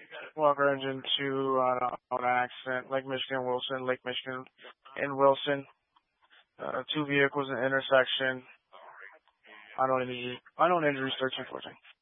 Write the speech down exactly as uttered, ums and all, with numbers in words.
Walker Engine two on uh, an accident. Lake Michigan, Wilson, Lake Michigan, and Wilson. Uh, two vehicles in intersection. I don't any, I don't injuries, thirteen fourteen.